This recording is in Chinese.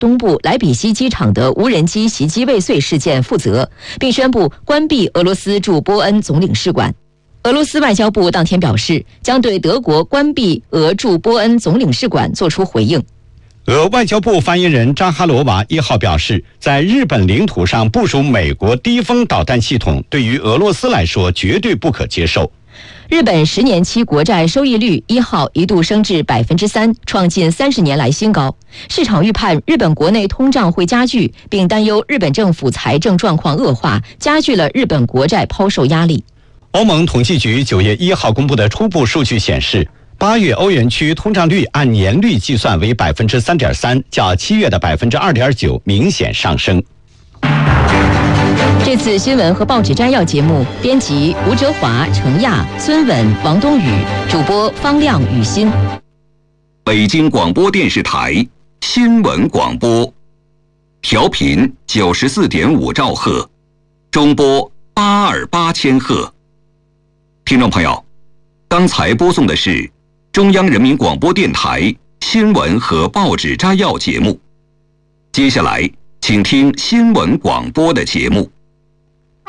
东部莱比锡机场的无人机袭击未遂事件负责，并宣布关闭俄罗斯驻波恩总领事馆。俄罗斯外交部当天表示，将对德国关闭俄驻波恩总领事馆作出回应。 俄外交部发言人扎哈罗娃1号表示，在日本领土上部署美国低风导弹系统，对于俄罗斯来说绝对不可接受。 日本10年期国债收益率1号一度升至3%，创近30年来新高。市场预判日本国内通胀会加剧，并担忧日本政府财政状况恶化，加剧了日本国债抛售压力。 欧盟统计局9月1号公布的初步数据显示，8月欧元区通胀率按年率计算为3.3%，较7月的2.9%明显上升。 这次新闻和报纸摘要节目，编辑吴哲华、程亚、孙稳、王东宇，主播方亮、雨欣。 北京广播电视台新闻广播，调频94.5兆赫，中波828千赫。听众朋友，刚才播送的是中央人民广播电台新闻和报纸摘要节目。接下来，请听新闻广播的节目。